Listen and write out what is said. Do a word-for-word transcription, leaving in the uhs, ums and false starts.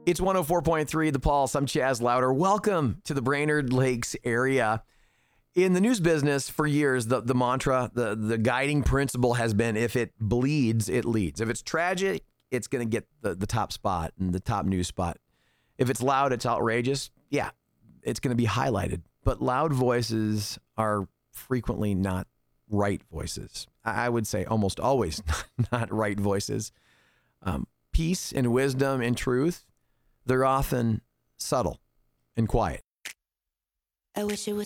It's one oh four point three, The Pulse. I'm Chaz Louder. Welcome to the Brainerd Lakes area. In the news business for years, the, the mantra, the, the guiding principle has been if it bleeds, it leads. If it's tragic, it's going to get the, the top spot and the top news spot. If it's loud, it's outrageous. Yeah, it's going to be highlighted. But loud voices are frequently not right voices. I would say almost always not right voices. Um, peace and wisdom and truth, they're often subtle and quiet. I wish it was